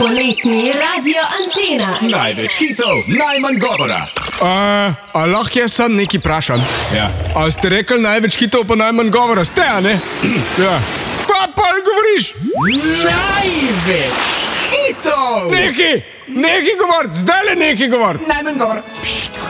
Poletni Radio Antena. Največ hitov, najmanj govora. A lahko jaz sam nekaj vprašam? Ja. A ste rekli največ hitov pa najmanj govora? Ste, a ne? Ja. Kva pa govoriš? Največ hitov! Nekaj govor, zdaj le nekaj govor. Najmanj govora.